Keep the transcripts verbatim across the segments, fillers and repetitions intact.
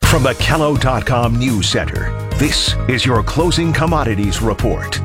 From the Kello dot com News Center, this is your closing commodities report.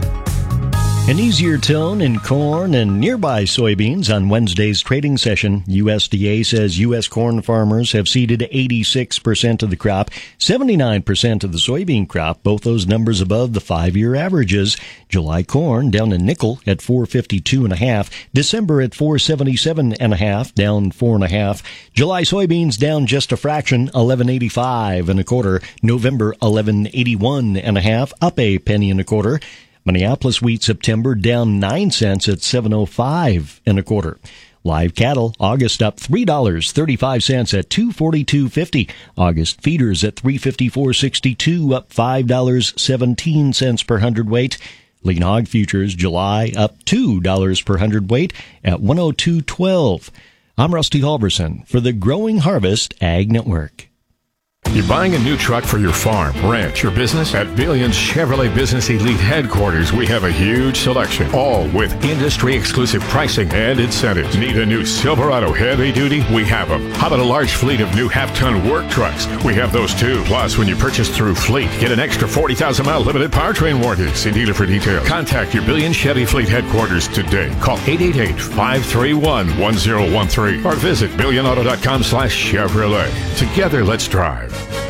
An easier tone in corn and nearby soybeans on Wednesday's trading session. U S D A says U S corn farmers have seeded eighty-six percent of the crop, seventy-nine percent of the soybean crop, both those numbers above the five-year averages. July corn down a nickel at four fifty-two and a half. December at four seventy-seven and a half, down four and a half. July soybeans down just a fraction, eleven eighty-five and a quarter. November eleven eighty-one and a half, up a penny and a quarter. Minneapolis wheat September down nine cents at seven oh five and a quarter. Live cattle August up three dollars and thirty-five cents at two forty-two fifty. August feeders at three fifty-four sixty-two, up five dollars and seventeen cents per hundredweight. Lean hog futures July up two dollars per hundredweight at one oh two twelve. I'm Rusty Halverson for the Growing Harvest Ag Network. You're buying a new truck for your farm, ranch, or business? At Billions Chevrolet Business Elite Headquarters, we have a huge selection, all with industry-exclusive pricing and incentives. Need a new Silverado heavy duty? We have them. How about a large fleet of new half-ton work trucks? We have those too. Plus, when you purchase through Fleet, get an extra forty thousand mile limited powertrain warranty. See dealer for details. Contact your Billions Chevy Fleet Headquarters today. Call eight eight eight, five three one, one zero one three or visit billion auto dot com slash Chevrolet. Together, let's drive.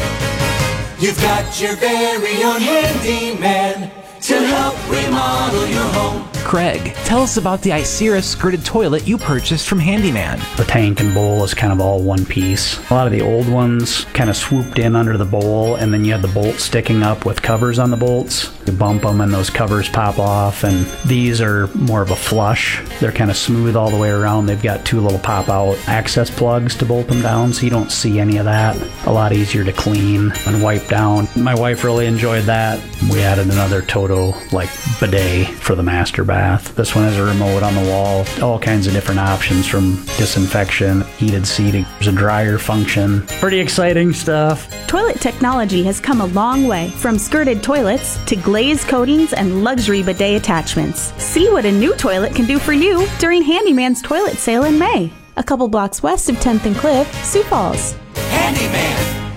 You've got your very own handyman to help remodel your home. Craig, tell us about the Icera skirted toilet you purchased from Handyman. The tank and bowl is kind of all one piece. A lot of the old ones kind of swooped in under the bowl, and then you had the bolt sticking up with covers on the bolts. You bump them and those covers pop off, and these are more of a flush. They're kind of smooth all the way around. They've got two little pop-out access plugs to bolt them down, so you don't see any of that. A lot easier to clean and wipe down. My wife really enjoyed that. We added another Toto like bidet for the master bath. This one has a remote on the wall, all kinds of different options from disinfection, heated seating, there's a dryer function. Pretty exciting stuff. Toilet technology has come a long way, from skirted toilets to glazed coatings and luxury bidet attachments. See what a new toilet can do for you during Handyman's toilet sale in May. A couple blocks west of tenth and Cliff, Sioux Falls. Handyman.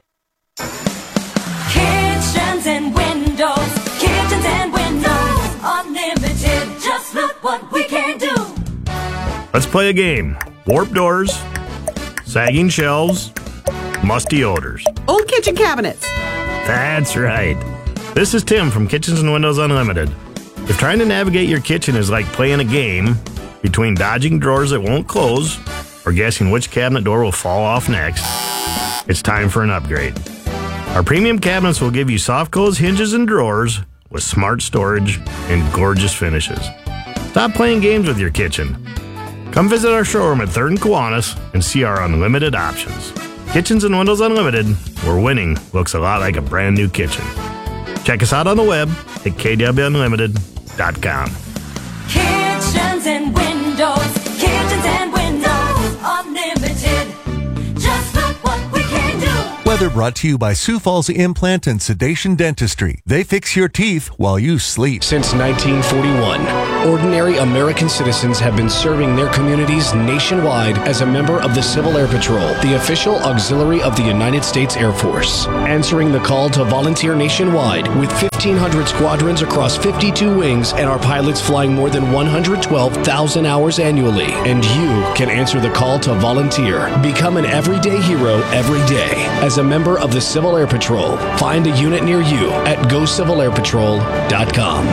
Kitchens and windows. Kitchens and windows. Unlimited. Just look what we can do. Let's play a game. Warped doors, sagging shelves, musty odors. Old kitchen cabinets. That's right. This is Tim from Kitchens and Windows Unlimited. If trying to navigate your kitchen is like playing a game between dodging drawers that won't close or guessing which cabinet door will fall off next, it's time for an upgrade. Our premium cabinets will give you soft close hinges and drawers with smart storage and gorgeous finishes. Stop playing games with your kitchen. Come visit our showroom at third and Kiwanis and see our unlimited options. Kitchens and Windows Unlimited, where winning looks a lot like a brand new kitchen. Check us out on the web at k w unlimited dot com. Kitchens and windows. Kitchens and windows. Unlimited. Just look what we can do. Weather brought to you by Sioux Falls Implant and Sedation Dentistry. They fix your teeth while you sleep. Since nineteen forty-one, ordinary American citizens have been serving their communities nationwide as a member of the Civil Air Patrol, the official auxiliary of the United States Air Force. Answering the call to volunteer nationwide with fifteen hundred squadrons across fifty-two wings and our pilots flying more than one hundred twelve thousand hours annually. And you can answer the call to volunteer. Become an everyday hero every day as a member of the Civil Air Patrol. Find a unit near you at go civil air patrol dot com.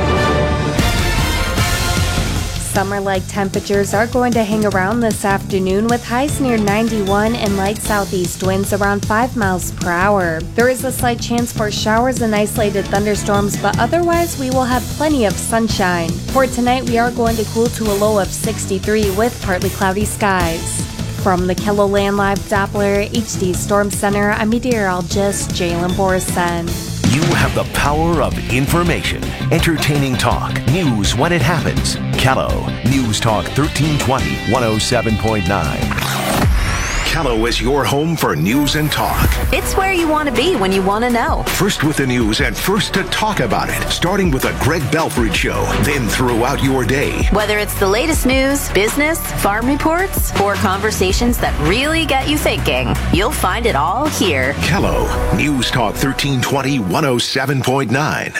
Summer-like temperatures are going to hang around this afternoon with highs near ninety-one and light southeast winds around five miles per hour. There is a slight chance for showers and isolated thunderstorms, but otherwise we will have plenty of sunshine. For tonight, we are going to cool to a low of sixty-three with partly cloudy skies. From the KELOLAND Live Doppler H D Storm Center, I'm meteorologist Jalen Borson. You have the power of information. Entertaining talk. News when it happens. Kello. News Talk thirteen twenty, one oh seven point nine. Kello is your home for news and talk. It's where you want to be when you want to know. First with the news and first to talk about it, starting with the Greg Belford Show, then throughout your day. Whether it's the latest news, business, farm reports, or conversations that really get you thinking, you'll find it all here. Kello, News Talk thirteen twenty, one oh seven point nine.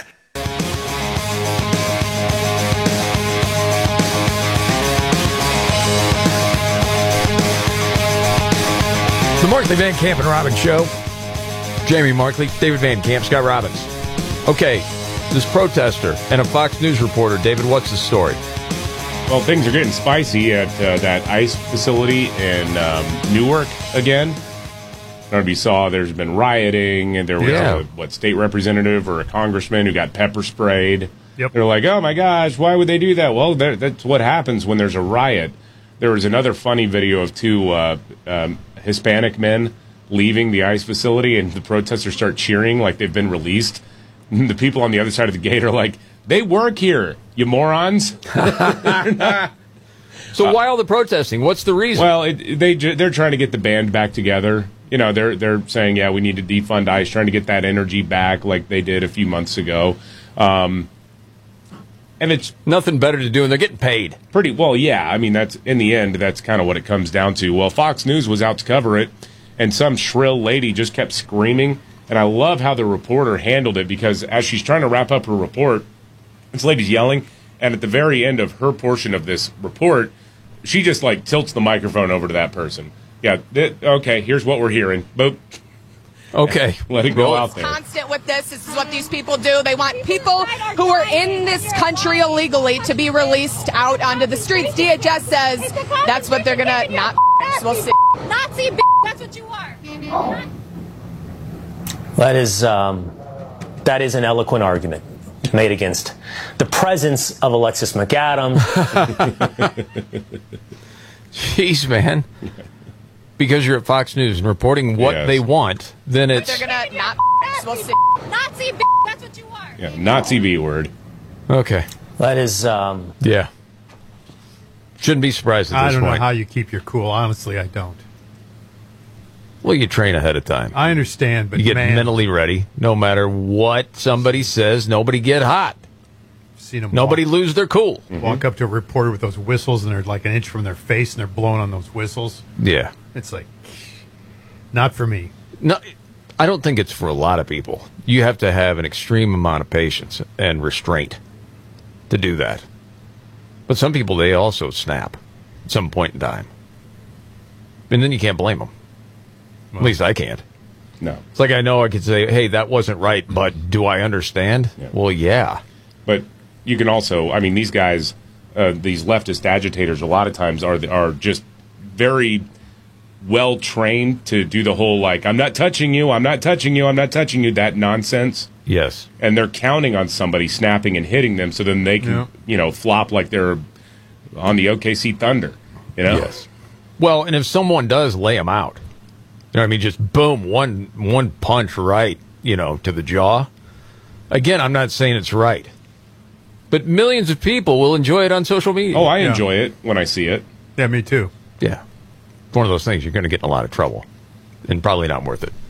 The Markley, Van Camp, and Robbins Show. Jamie Markley, David Van Camp, Scott Robbins. Okay, this protester and a Fox News reporter. David, what's the story? Well, things are getting spicy at uh, that ICE facility in um, Newark again. I don't know if you saw, there's been rioting, and there was Yeah. a what, state representative or a congressman who got pepper sprayed. Yep. They're like, oh my gosh, why would they do that? Well, that- that's what happens when there's a riot. There was another funny video of two uh, um, Hispanic men leaving the ICE facility, and the protesters start cheering like they've been released. And the people on the other side of the gate are like, they work here, you morons. So why all the protesting? What's the reason? Well, it, they ju- they're trying to get the band back together. You know, they're they're saying, yeah, we need to defund ICE, trying to get that energy back like they did a few months ago. Um, and it's nothing better to do, and they're getting paid. Pretty well, yeah. I mean, that's in the end, that's kind of what it comes down to. Well, Fox News was out to cover it, and some shrill lady just kept screaming. And I love how the reporter handled it, because as she's trying to wrap up her report, this lady's yelling, and at the very end of her portion of this report, she just like tilts the microphone over to that person. Yeah, th- okay, here's what we're hearing. Boop. Okay. Let it go out there. Constant with this. This is what these people do. They want people who are in this country illegally to be released out onto the streets. D H S says that's what they're gonna not. We'll see. Nazi. That's what you are. That is um, that is an eloquent argument made against the presence of Alexis McAdam. Jeez, man. Because you're at Fox News and reporting what Yes. they want, then But it's they're gonna not. We'll see. Nazi. That's what you are. Yeah, Nazi B word. okay. That is um, Yeah. Shouldn't be surprised at I this don't point. know how you keep your cool. Honestly, I don't. Well, you train ahead of time. I understand, but You get man, mentally ready. No matter what somebody says, nobody get hot. seen them Nobody walk, lose their cool. walk up to a reporter with those whistles, and they're like an inch from their face, and they're blowing on those whistles. Yeah. It's like, not for me. No, I don't think it's for a lot of people. You have to have an extreme amount of patience and restraint to do that. But some people, they also snap at some point in time. And then you can't blame them. At least I can't. No. It's like I know I could say, hey, that wasn't right, but do I understand? Yeah. Well, yeah. But you can also, I mean, these guys, uh, these leftist agitators, a lot of times are are just very well trained to do the whole like, I'm not touching you, I'm not touching you, I'm not touching you, that nonsense. Yes. And they're counting on somebody snapping and hitting them, so then they can, Yeah. you know, flop like they're on the O K C Thunder. You know. Yes. Well, and if someone does lay them out, you know what I mean, just boom, one one punch right, you know, to the jaw. Again, I'm not saying it's right. But millions of people will enjoy it on social media. Oh, I Yeah. enjoy it when I see it. Yeah, me too. Yeah. It's one of those things you're going to get in a lot of trouble. And probably not worth it.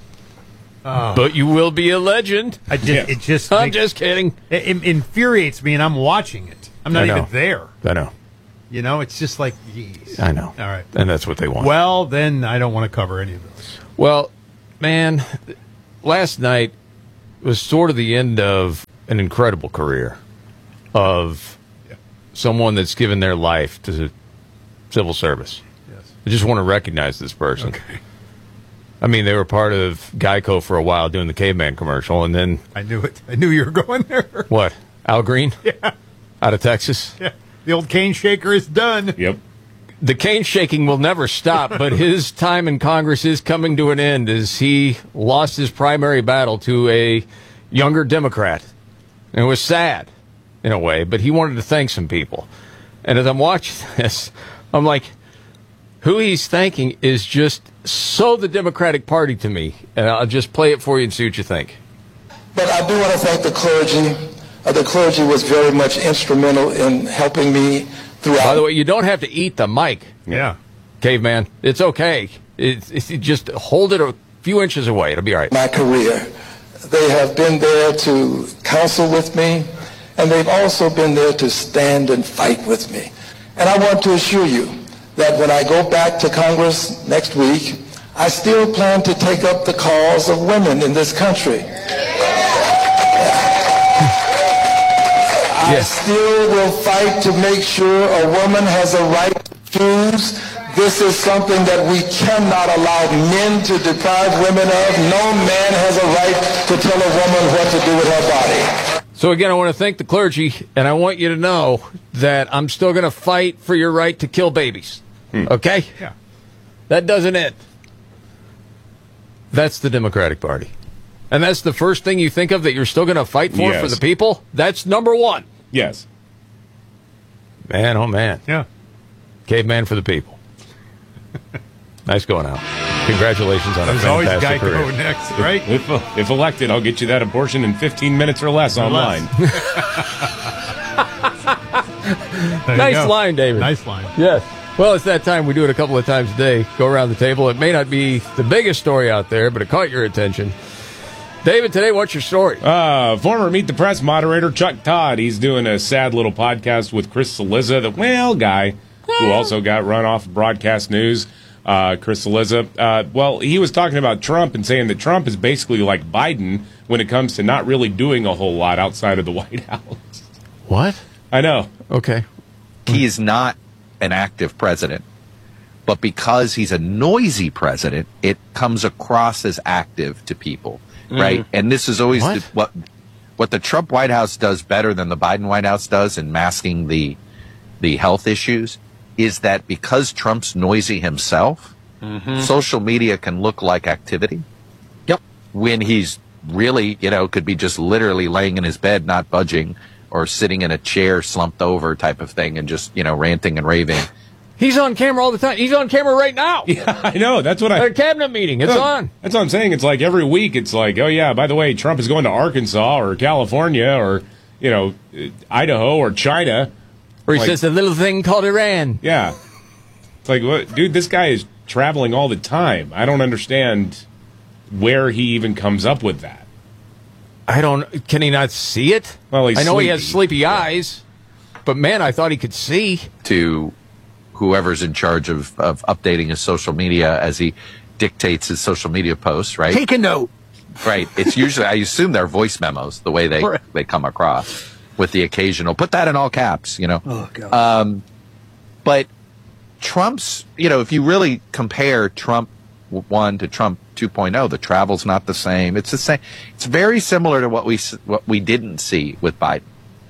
Oh. But you will be a legend. I just, Yeah. it just, I'm makes- just kidding. it, it infuriates me, and I'm watching it. I'm not I know. even there. I know. You know, it's just like, geez. I know. All right. And that's what they want. Well, then I don't want to cover any of those. Well, man, last night was sort of the end of an incredible career of Yeah. someone that's given their life to the civil service. Yes. I just want to recognize this person. Okay. I mean, they were part of Geico for a while doing the caveman commercial, and then I knew it. I knew you were going there. what? Al Green? Yeah. Out of Texas? Yeah. The old cane shaker is done. Yep. The cane shaking will never stop, but his time in Congress is coming to an end as he lost his primary battle to a younger Democrat. And it was sad, in a way, but he wanted to thank some people. And as I'm watching this, I'm like, who he's thanking is just so the Democratic Party to me. And I'll just play it for you and see what you think. But I do want to thank the clergy. Uh, the clergy was very much instrumental in helping me throughout. By the way, you don't have to eat the mic, Yeah. caveman. It's okay. It's, it's just hold it a few inches away. It'll be all right. My career. They have been there to counsel with me, and they've also been there to stand and fight with me. And I want to assure you that when I go back to Congress next week, I still plan to take up the cause of women in this country. I still will fight to make sure a woman has a right to choose. This is something that we cannot allow men to deprive women of. No man has a right to tell a woman what to do with her body. So again, I want to thank the clergy, and I want you to know that I'm still going to fight for your right to kill babies. Hmm. Okay? Yeah. That doesn't end. That's the Democratic Party. And that's the first thing you think of that you're still going to fight for, Yes. for the people? That's number one. Yes. Man, oh man. Yeah. Caveman for the people. Nice going out. Congratulations on a There's always fantastic Geico career. next, right? If, if, if elected, I'll get you that abortion in fifteen minutes or less online. There you Nice go. line, David. Nice line. Yes. Well, it's that time. We do it a couple of times a day. Go around the table. It may not be the biggest story out there, but it caught your attention. David, today, what's your story? Uh, former Meet the Press moderator Chuck Todd. He's doing a sad little podcast with Chris Cillizza, the whale guy, who also got run off of broadcast news. Uh, Chris Cillizza. Uh, well, he was talking about Trump and saying that Trump is basically like Biden when it comes to not really doing a whole lot outside of the White House. What? I know. Okay. He is not an active president, but because he's a noisy president, it comes across as active to people, right? And this is always What? the, what what the Trump White House does better than the Biden White House does in masking the the health issues is that because Trump's noisy himself, social media can look like activity. Yep. When he's really, you know, could be just literally laying in his bed, not budging, or sitting in a chair slumped over type of thing and just, you know, ranting and raving. He's on camera all the time. He's on camera right now. Yeah, I know. That's what I... At a cabinet meeting. It's No, on. That's what I'm saying. It's like every week it's like, oh, yeah, by the way, Trump is going to Arkansas or California or, you know, Idaho or China. Or he Like- says a little thing called Iran. Yeah. It's like, what, dude, this guy is traveling all the time. I don't understand where he even comes up with that. I don't... Can he not see it? Well, he's I know he has sleepy. sleepy eyes, but man, I thought he could see. To whoever's in charge of, of updating his social media as he dictates his social media posts, right? Take a note. Right. It's usually, I assume they're voice memos, the way they, Right. they come across, with the occasional, put that in all caps, you know. Oh, God. Um, but Trump's, you know, if you really compare Trump one to Trump two point oh, the travel's not the same. It's the same. It's very similar to what we s- what we didn't see with Biden.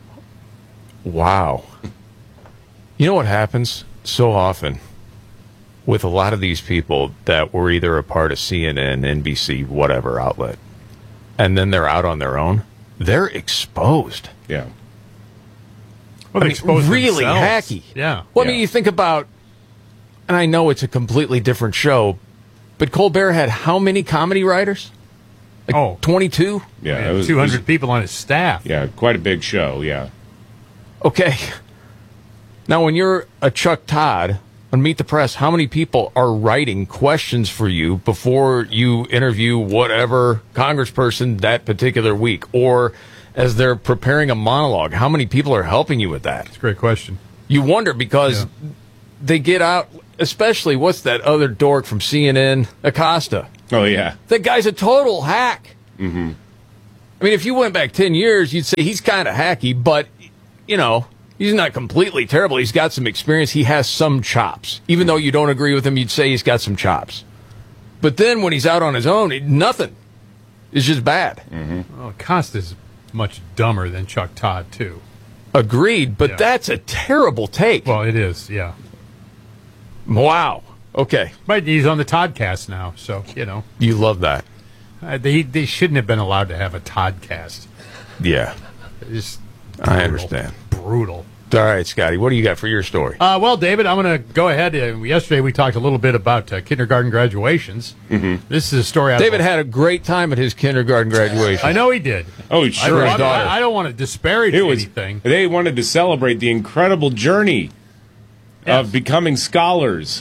Wow. You know what happens so often with a lot of these people that were either a part of C N N, N B C, whatever outlet, and then they're out on their own? They're exposed. Yeah. Well, I they mean, expose really themselves. hacky. Yeah. Well, I Yeah. mean, you think about, and I know it's a completely different show, but Colbert had how many comedy writers? Like Oh. twenty-two? Yeah. Man, it was- two hundred it was- people on his staff. Yeah, quite a big show, yeah. Okay. Now, when you're a Chuck Todd on Meet the Press, how many people are writing questions for you before you interview whatever congressperson that particular week? Or as they're preparing a monologue, how many people are helping you with that? That's a great question. You wonder because they get out, especially, what's that other dork from C N N, Acosta? Oh, yeah. That guy's a total hack. Mm-hmm. I mean, if you went back ten years, you'd say he's kind of hacky, but, you know, he's not completely terrible. He's got some experience. He has some chops. Even though you don't agree with him, you'd say he's got some chops. But then when he's out on his own, it, nothing. It's just bad. Mm-hmm. Well, Costa's much dumber than Chuck Todd, too. Agreed, but Yeah. that's a terrible take. Well, it is, yeah. Wow. Okay. But he's on the Toddcast now, so, you know. You love that. Uh, they, they shouldn't have been allowed to have a Toddcast. Yeah. It's I brutal. understand. Brutal. All right, Scotty, what do you got for your story? Uh, well, David, I'm going to go ahead. Uh, yesterday we talked a little bit about uh, kindergarten graduations. Mm-hmm. This is a story. Out David of, had a great time at his kindergarten graduation. I know he did. Oh, I, sure. I, I, I don't want to disparage It was, anything. they wanted to celebrate the incredible journey Yes. of becoming scholars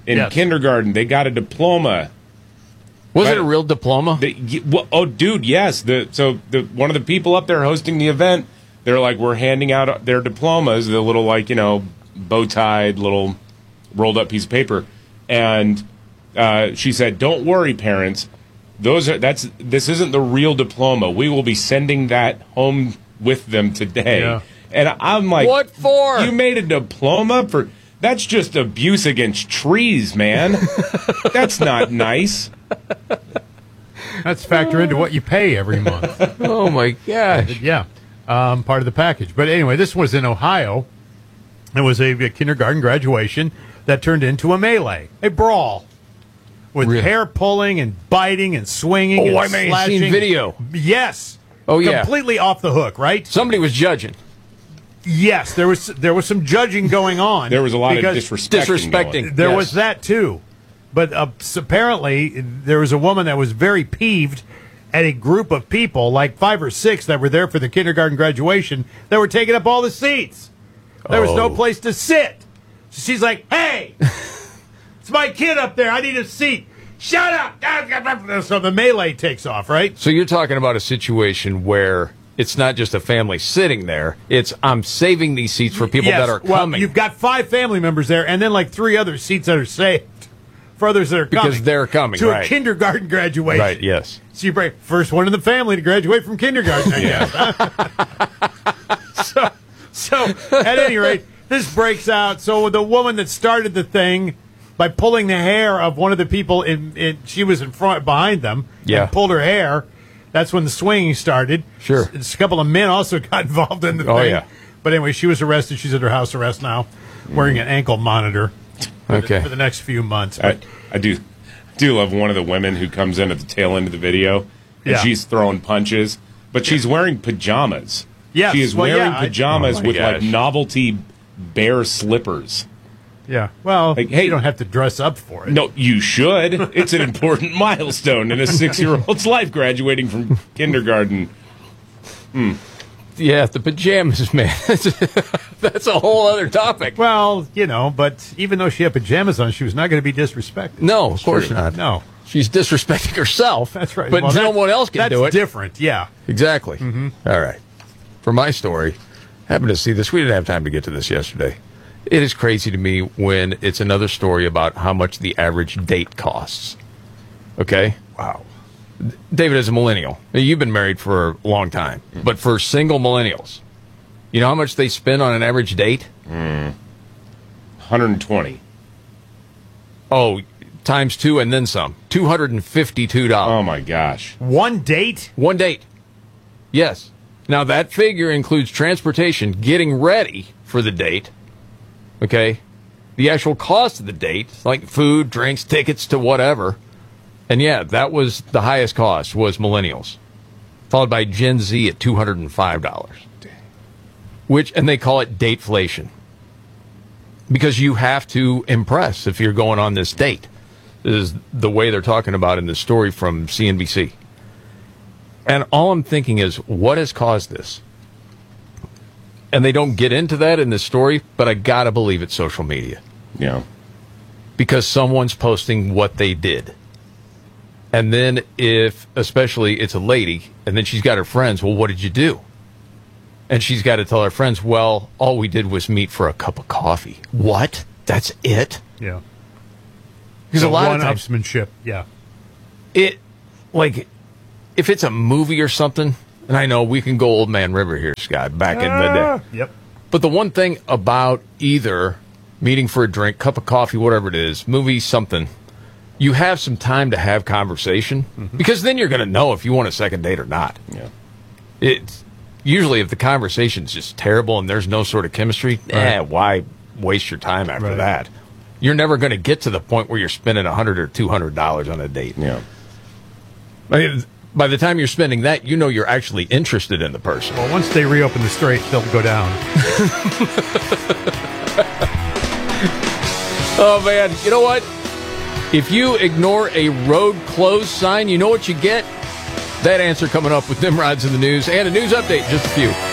in Yes. kindergarten. They got a diploma. Was Right. it a real diploma? They, y- well, oh, dude, yes. The so the one of the people up there hosting the event, they're like, we're handing out their diplomas, the little like you know bow tied little rolled up piece of paper, and uh, she said, "Don't worry, parents. Those are that's this isn't the real diploma. We will be sending that home with them today." Yeah. And I'm like, what for? You made a diploma for? That's just abuse against trees, man. That's not nice. That's factor into what you pay every month. Oh my gosh! Yeah, um, part of the package. But anyway, this was in Ohio. It was a, a kindergarten graduation that turned into a melee, a brawl, with Really? hair pulling and biting and swinging. Oh, and I may have slashing. seen video. Yes. Oh yeah, completely off the hook, right? Somebody was judging. Yes, there was there was some judging going on. There was a lot of because disrespecting. Disrespecting. going. There Yes. was that too, but uh, s- apparently there was a woman that was very peeved at a group of people, like five or six, that were there for the kindergarten graduation, that were taking up all the seats. There was no Oh. place to sit. So she's like, "Hey, it's my kid up there. I need a seat. Shut up!" So the melee takes off, right? So you're talking about a situation where it's not just a family sitting there. It's I'm saving these seats for people Yes, that are well, coming you've got five family members there, and then like three other seats that are saved for others that are Because coming. they're coming, to right. a kindergarten graduation. Right, yes. So you break first one in the family to graduate from kindergarten. I guess. so, so at any rate, this breaks out. So the woman that started the thing by pulling the hair of one of the people in, in she was in front behind them Yeah. and pulled her hair. That's when the swinging started. Sure. S- A couple of men also got involved in the Oh, thing. yeah. But anyway, she was arrested. She's under house arrest now, wearing an ankle monitor for, Okay. the, for the next few months. I, But I do do love one of the women who comes in at the tail end of the video, and Yeah. she's throwing punches, but she's wearing pajamas. Yes, she is well, wearing yeah, I- pajamas Oh, my with like gosh. novelty bear slippers. yeah, well, Like, hey- you don't have to dress up for it. No, you should. It's an important milestone in a six-year-old's life, graduating from kindergarten. Yeah, the pajamas, man. That's a whole other topic. Well, you know, but even though she had pajamas on, she was not going to be disrespected. No, of course not. No, She's disrespecting herself. that's right. But Well, no that- one else can that's do it. different, yeah. Exactly. All right. For my story, happened to see this. We didn't have time to get to this yesterday. It is crazy to me when it's another story about how much the average date costs. Okay? Wow. David, as a millennial, you've been married for a long time, but for single millennials, you know how much they spend on an average date? one hundred twenty. Oh, times two and then some. two hundred fifty-two dollars. Oh my gosh. One date? One date. Yes. Now, that figure includes transportation, getting ready for the date. Okay? The actual cost of the date, like food, drinks, tickets to whatever. And yeah, that was the highest cost, was millennials. Followed by Gen Z at two hundred five dollars. Which, and they call it dateflation. Because you have to impress if you're going on this date. This is the way they're talking about in the story from C N B C. And all I'm thinking is, what has caused this? And they don't get into that in this story, but I gotta believe it's social media. Yeah. Because someone's posting what they did. And then if, especially, it's a lady, and then she's got her friends, well, what did you do? And she's got to tell her friends, well, all we did was meet for a cup of coffee. What? That's it? Yeah. Because a lot of times, one-upsmanship, yeah. it, like, if it's a movie or something, and I know we can go Old Man River here, Scott, back in the day. Yep. But the one thing about either meeting for a drink, cup of coffee, whatever it is, movie, something, you have some time to have conversation, Mm-hmm. because then you're going to know if you want a second date or not. Yeah. It's usually if the conversation's just terrible and there's no sort of chemistry, eh, why waste your time after Right. that? You're never going to get to the point where you're spending one hundred dollars or two hundred dollars on a date. Yeah. I mean, by the time you're spending that, you know you're actually interested in the person. Well, once they reopen the straits, they'll go down. Oh, man. You know what? If you ignore a road closed sign, you know what you get? That answer coming up with Nimrod's in the news and a news update in just a few.